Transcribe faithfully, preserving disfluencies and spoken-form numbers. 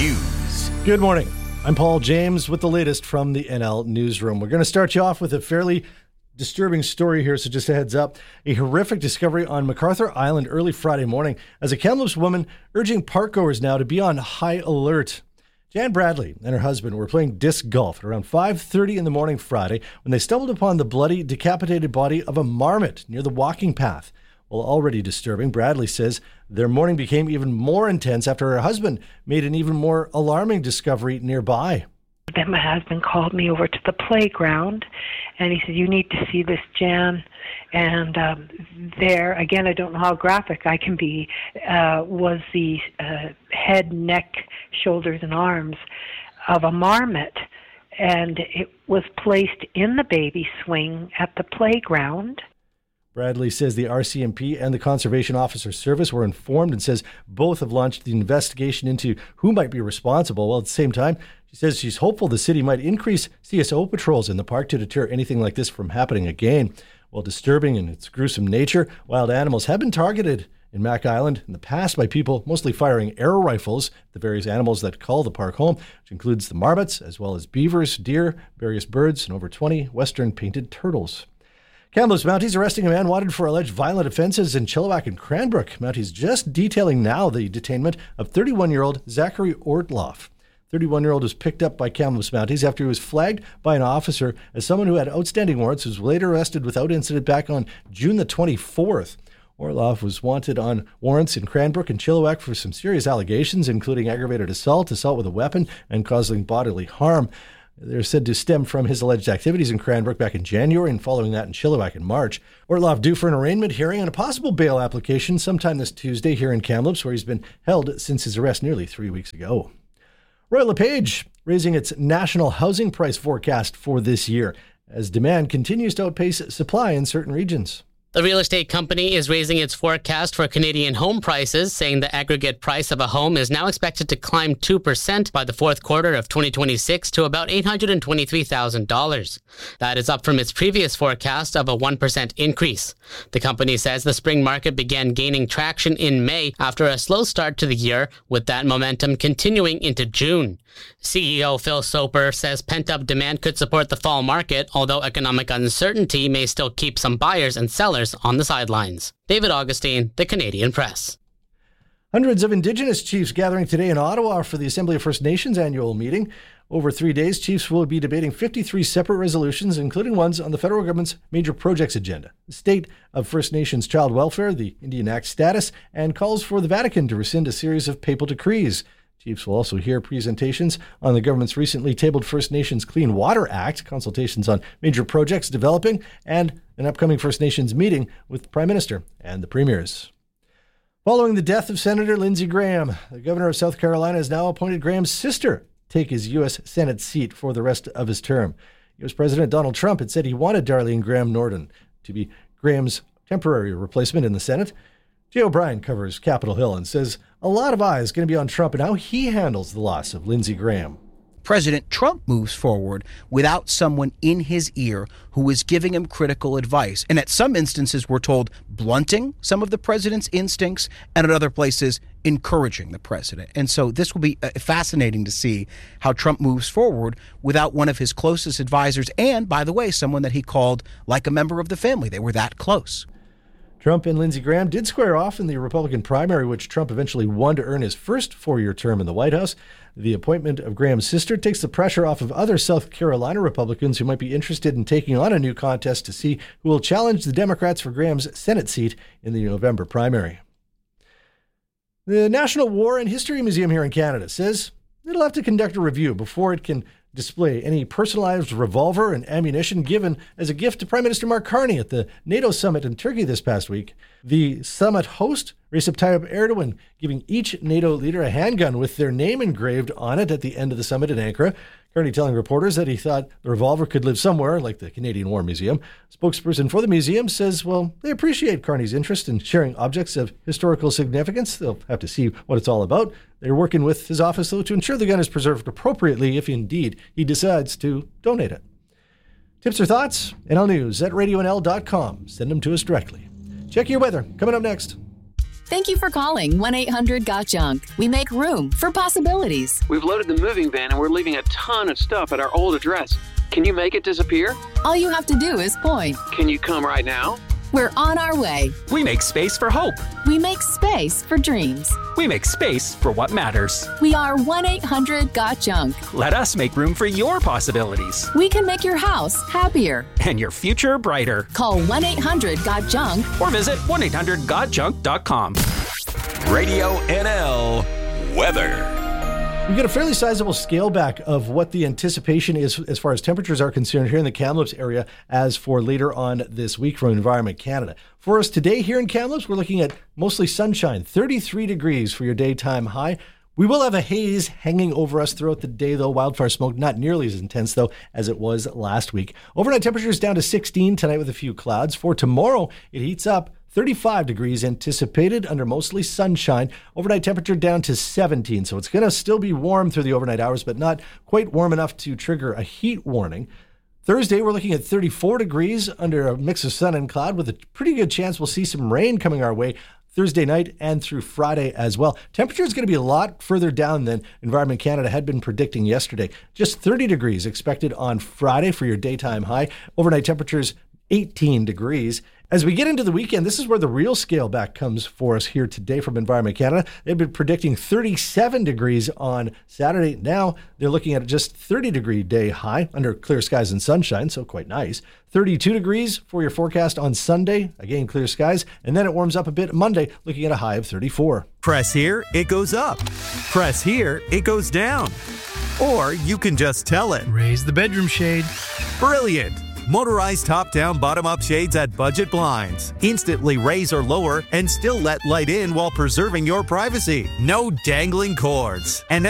News. Good morning. I'm Paul James with the latest from the N L Newsroom. We're going to start you off with a fairly disturbing story here, so just a heads up. A horrific discovery on MacArthur Island early Friday morning as a Kamloops woman urging parkgoers now to be on high alert. Jan Bradley and her husband were playing disc golf at around five thirty in the morning Friday when they stumbled upon the bloody, decapitated body of a marmot near the walking path. While already disturbing, Bradley says their morning became even more intense after her husband made an even more alarming discovery nearby. Then my husband called me over to the playground, and he said, "You need to see this, Jan." And um, there, again, I don't know how graphic I can be, uh, was the uh, head, neck, shoulders, and arms of a marmot. And it was placed in the baby swing at the playground. Bradley says the R C M P and the Conservation Officer Service were informed and says both have launched the investigation into who might be responsible. While at the same time, she says she's hopeful the city might increase C S O patrols in the park to deter anything like this from happening again. While disturbing in its gruesome nature, wild animals have been targeted in Mac Island in the past by people mostly firing arrow rifles at the various animals that call the park home, which includes the marmots, as well as beavers, deer, various birds, and over twenty western painted turtles. Kamloops Mounties arresting a man wanted for alleged violent offenses in Chilliwack and Cranbrook. Mounties just detailing now the detainment of thirty-one-year-old Zachary Ortloff. thirty-one-year-old was picked up by Kamloops Mounties after he was flagged by an officer as someone who had outstanding warrants, was later arrested without incident back on June the twenty-fourth. Ortloff was wanted on warrants in Cranbrook and Chilliwack for some serious allegations, including aggravated assault, assault with a weapon, and causing bodily harm. They're said to stem from his alleged activities in Cranbrook back in January and following that in Chilliwack in March. Ortloff due for an arraignment hearing and a possible bail application sometime this Tuesday here in Kamloops, where he's been held since his arrest nearly three weeks ago. Royal LePage raising its national housing price forecast for this year as demand continues to outpace supply in certain regions. The real estate company is raising its forecast for Canadian home prices, saying the aggregate price of a home is now expected to climb two percent by the fourth quarter of twenty twenty-six to about eight hundred twenty-three thousand dollars. That is up from its previous forecast of a one percent increase. The company says the spring market began gaining traction in May after a slow start to the year, with that momentum continuing into June. C E O Phil Soper says pent-up demand could support the fall market, although economic uncertainty may still keep some buyers and sellers on the sidelines. David Augustine, The Canadian Press. Hundreds of Indigenous chiefs gathering today in Ottawa for the Assembly of First Nations annual meeting. Over three days, chiefs will be debating fifty-three separate resolutions, including ones on the federal government's major projects agenda, the state of First Nations child welfare, the Indian Act status, and calls for the Vatican to rescind a series of papal decrees. Chiefs will also hear presentations on the government's recently tabled First Nations Clean Water Act, consultations on major projects developing, and an upcoming First Nations meeting with the Prime Minister and the Premiers. Following the death of Senator Lindsey Graham, the governor of South Carolina has now appointed Graham's sister to take his U S Senate seat for the rest of his term. U S President Donald Trump had said he wanted Darlene Graham Norton to be Graham's temporary replacement in the Senate. Jay O'Brien covers Capitol Hill and says a lot of eyes going to be on Trump and how he handles the loss of Lindsey Graham. President Trump moves forward without someone in his ear who is giving him critical advice. And at some instances, we're told blunting some of the president's instincts, and at other places, encouraging the president. And so this will be fascinating to see how Trump moves forward without one of his closest advisors. And, by the way, someone that he called like a member of the family. They were that close. Trump and Lindsey Graham did square off in the Republican primary, which Trump eventually won to earn his first four-year term in the White House. The appointment of Graham's sister takes the pressure off of other South Carolina Republicans who might be interested in taking on a new contest to see who will challenge the Democrats for Graham's Senate seat in the November primary. The National War and History Museum here in Canada says it'll have to conduct a review before it can display any personalized revolver and ammunition given as a gift to Prime Minister Mark Carney at the NATO summit in Turkey this past week. The summit host, Recep Tayyip Erdogan, giving each NATO leader a handgun with their name engraved on it at the end of the summit in Ankara. Carney telling reporters that he thought the revolver could live somewhere, like the Canadian War Museum. Spokesperson for the museum says, well, they appreciate Carney's interest in sharing objects of historical significance. They'll have to see what it's all about. They're working with his office, though, to ensure the gun is preserved appropriately if indeed he decides to donate it. Tips or thoughts? N L News at radio N L dot com. Send them to us directly. Check your weather. Coming up next. Thank you for calling one eight hundred got junk. We make room for possibilities. We've loaded the moving van and we're leaving a ton of stuff at our old address. Can you make it disappear? All you have to do is point. Can you come right now? We're on our way. We make space for hope. We make space for dreams. We make space for what matters. We are one eight hundred got junk. Let us make room for your possibilities. We can make your house happier. And your future brighter. Call one eight hundred got junk. Or visit one eight hundred got junk dot com. Radio N L weather. We get a fairly sizable scale back of what the anticipation is as far as temperatures are concerned here in the Kamloops area as for later on this week from Environment Canada. For us today here in Kamloops, we're looking at mostly sunshine, thirty-three degrees for your daytime high. We will have a haze hanging over us throughout the day, though. Wildfire smoke not nearly as intense, though, as it was last week. Overnight temperatures down to sixteen tonight with a few clouds. For tomorrow, it heats up. thirty-five degrees anticipated under mostly sunshine. Overnight temperature down to seventeen, so it's going to still be warm through the overnight hours, but not quite warm enough to trigger a heat warning. Thursday, we're looking at thirty-four degrees under a mix of sun and cloud with a pretty good chance we'll see some rain coming our way Thursday night and through Friday as well. Temperature is going to be a lot further down than Environment Canada had been predicting yesterday. Just thirty degrees expected on Friday for your daytime high. Overnight temperatures eighteen degrees. As we get into the weekend, this is where the real scale back comes for us here today from Environment Canada. They've been predicting thirty-seven degrees on Saturday. Now they're looking at just thirty degree day high under clear skies and sunshine, so quite nice. thirty-two degrees for your forecast on Sunday, again clear skies, and then it warms up a bit Monday, looking at a high of thirty-four. Press here, it goes up. Press here, it goes down. Or you can just tell it. Raise the bedroom shade. Brilliant! Motorized top-down, bottom-up shades at Budget Blinds. Instantly raise or lower and still let light in while preserving your privacy. No dangling cords. And